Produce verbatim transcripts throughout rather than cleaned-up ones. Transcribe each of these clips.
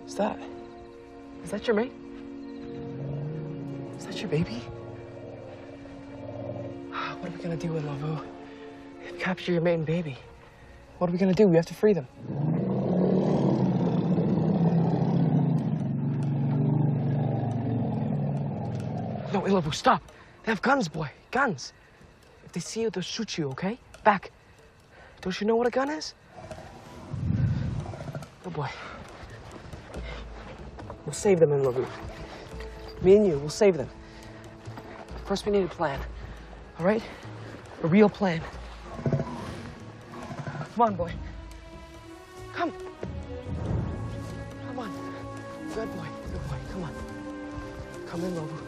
Is that... Is that your mate? Is that your baby? What are we gonna do with Lavu? Capture your mate and baby. What are we gonna do? We have to free them. No, Ilavu, stop. They have guns, boy. Guns. If they see you, they'll shoot you, okay? Back. Don't you know what a gun is? Oh, boy. We'll save them, Ilavu. Me and you, we'll save them. First, we need a plan. All right? A real plan. Come on, boy. Come. Come on. Good boy. Good boy. Come on. Come in, Lobu.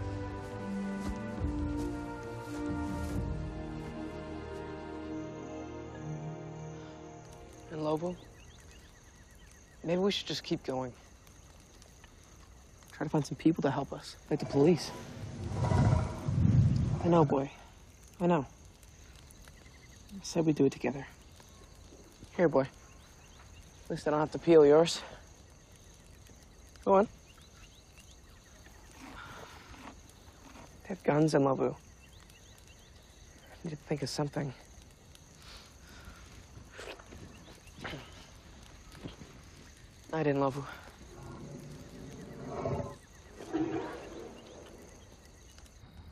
And Lobu, maybe we should just keep going. Try to find some people to help us, like the police. I know, boy. I know. I said we'd do it together. Here, boy. At least I don't have to peel yours. Go on. They have guns in Lavu. I need to think of something. Night in Lavu.